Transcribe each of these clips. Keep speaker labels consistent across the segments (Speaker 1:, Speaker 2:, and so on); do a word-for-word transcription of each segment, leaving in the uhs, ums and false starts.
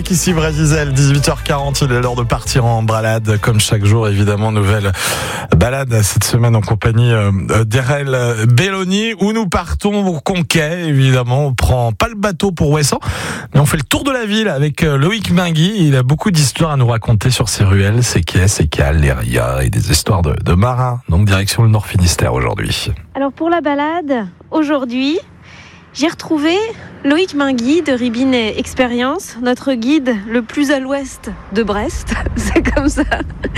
Speaker 1: avec ici Brésil, dix-huit heures quarante, il est l'heure de partir en balade. Comme chaque jour, évidemment, nouvelle balade cette semaine en compagnie d'Erel Belloni, où nous partons au Conquet, évidemment. On prend pas le bateau pour Ouessant, mais on fait le tour de la ville avec Loïc Mingui. Il a beaucoup d'histoires à nous raconter sur ses ruelles, ses quais, ses cales, les rias et des histoires de, de marins. Donc direction le Nord Finistère aujourd'hui.
Speaker 2: Alors pour la balade, aujourd'hui, j'ai retrouvé Loïc Mingui de Ribine Expérience, notre guide le plus à l'ouest de Brest. C'est comme ça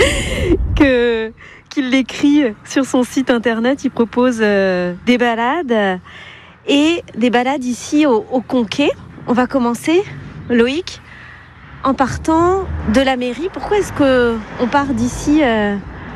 Speaker 2: que, qu'il l'écrit sur son site internet. Il propose euh, des balades et des balades ici au, au Conquet. On va commencer, Loïc, en partant de la mairie. Pourquoi est-ce qu'on part d'ici, euh,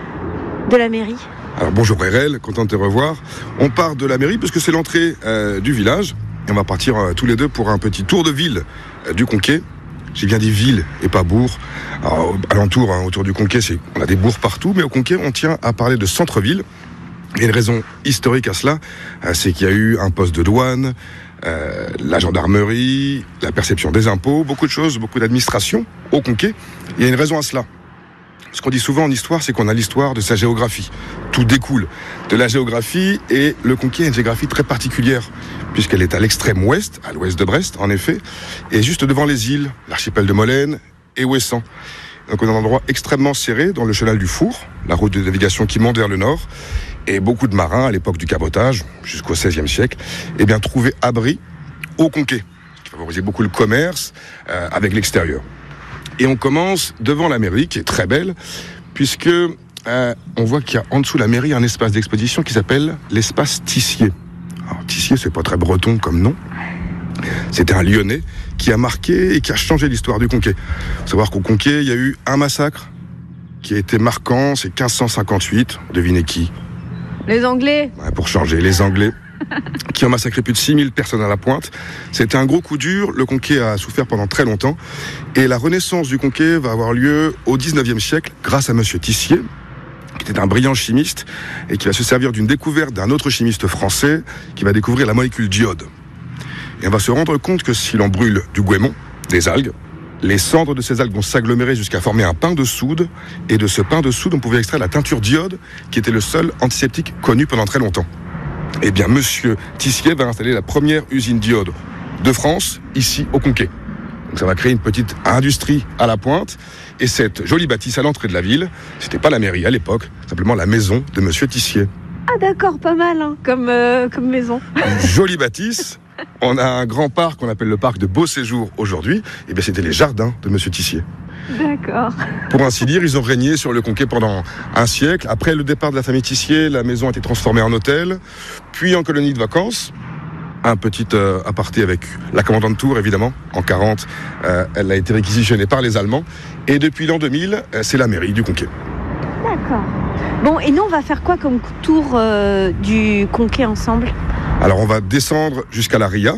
Speaker 2: de la mairie ?
Speaker 3: Alors bonjour Erel, content de te revoir. On part de la mairie parce que c'est l'entrée euh, du village. Et on va partir euh, tous les deux pour un petit tour de ville euh, du Conquet. J'ai bien dit ville et pas bourg. Alors, alentour, hein, autour du Conquet, c'est, on a des bourgs partout, mais au Conquet, on tient à parler de centre-ville. Et une raison historique à cela, euh, c'est qu'il y a eu un poste de douane, euh, la gendarmerie, la perception des impôts, beaucoup de choses, beaucoup d'administration au Conquet. Il y a une raison à cela. Ce qu'on dit souvent en histoire, c'est qu'on a l'histoire de sa géographie. Tout découle de la géographie, et le Conquet a une géographie très particulière, puisqu'elle est à l'extrême ouest, à l'ouest de Brest, en effet, et juste devant les îles, l'archipel de Molène et Ouessant. Donc on est dans un endroit extrêmement serré, dans le chenal du Four, la route de navigation qui monte vers le nord, et beaucoup de marins, à l'époque du cabotage, jusqu'au seizième siècle, eh bien, trouvaient abri au Conquet, ce qui favorisait beaucoup le commerce euh, avec l'extérieur. Et on commence devant la mairie, qui est très belle, puisque euh, on voit qu'il y a en dessous de la mairie un espace d'exposition qui s'appelle l'espace Tissier. Alors, Tissier, c'est pas très breton comme nom. C'était un Lyonnais qui a marqué et qui a changé l'histoire du Conquet. Il faut savoir qu'au Conquet, il y a eu un massacre qui a été marquant, c'est quinze cent cinquante-huit. Devinez qui ?
Speaker 2: Les Anglais.
Speaker 3: Ouais, pour changer, les Anglais. Qui ont massacré plus de six mille personnes à la pointe. C'était un gros coup dur, le Conquet a souffert pendant très longtemps, et la renaissance du Conquet va avoir lieu au dix-neuvième siècle, grâce à monsieur Tissier, qui était un brillant chimiste, et qui va se servir d'une découverte d'un autre chimiste français, qui va découvrir la molécule d'iode. Et on va se rendre compte que si l'on brûle du goémon, des algues, les cendres de ces algues vont s'agglomérer jusqu'à former un pain de soude, et de ce pain de soude, on pouvait extraire la teinture d'iode, qui était le seul antiseptique connu pendant très longtemps. Eh bien, monsieur Tissier va installer la première usine d'iode de France, ici au Conquet. Donc ça va créer une petite industrie à la pointe. Et cette jolie bâtisse à l'entrée de la ville, c'était pas la mairie à l'époque, simplement la maison de monsieur Tissier.
Speaker 2: Ah d'accord, pas mal hein, comme, euh, comme maison.
Speaker 3: Une jolie bâtisse. On a un grand parc qu'on appelle le parc de Beau Séjour aujourd'hui. Eh bien, c'était les jardins de monsieur Tissier.
Speaker 2: D'accord.
Speaker 3: Pour ainsi dire, ils ont régné sur le Conquet pendant un siècle. Après le départ de la famille Tissier, la maison a été transformée en hôtel, puis en colonie de vacances. Un petit euh, aparté avec la commandante Tour, évidemment. En quarante, euh, elle a été réquisitionnée par les Allemands. Et depuis l'an deux mille, euh, c'est la mairie du Conquet.
Speaker 2: D'accord. Bon, et nous, on va faire quoi comme tour euh, du Conquet ensemble ?
Speaker 3: Alors, on va descendre jusqu'à la Ria,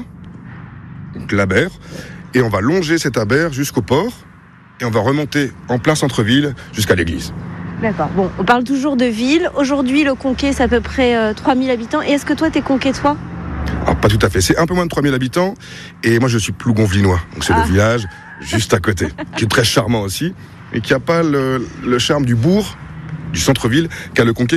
Speaker 3: donc l'Abert, et on va longer cette Abert jusqu'au port. Et on va remonter en plein centre-ville jusqu'à l'église.
Speaker 2: D'accord. Bon, on parle toujours de ville. Aujourd'hui, le Conquet, c'est à peu près euh, trois mille habitants. Et est-ce que toi, t'es conquétois ?
Speaker 3: Alors, pas tout à fait. C'est un peu moins de trois mille habitants. Et moi, je suis Plougonvillinois. Donc, c'est ah. le village juste à côté, qui est très charmant aussi. Et qui n'a pas le, le charme du bourg, du centre-ville, qu'a le Conquet.